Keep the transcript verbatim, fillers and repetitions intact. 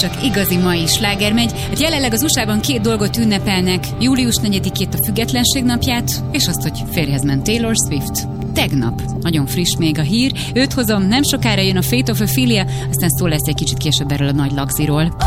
csak igazi mai sláger megy. Hát jelenleg az u es á-ban két dolgot ünnepelnek, július negyedikét, a Függetlenség napját, és azt, hogy férjhez ment Taylor Swift. Tegnap. Nagyon friss még a hír. Őt hozom, nem sokára jön a Fate of Ophelia, aztán szó lesz egy kicsit később erről a nagy lagziról.